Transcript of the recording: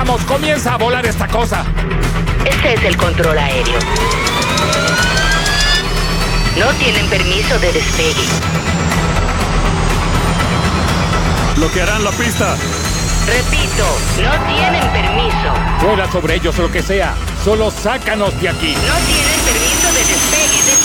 ¡Vamos, comienza a volar esta cosa! Este es el control aéreo. No tienen permiso de despegue. Bloquearán la pista. Repito, no tienen permiso. Vuela sobre ellos o lo que sea. Solo sácanos de aquí. No tienen permiso de despegue.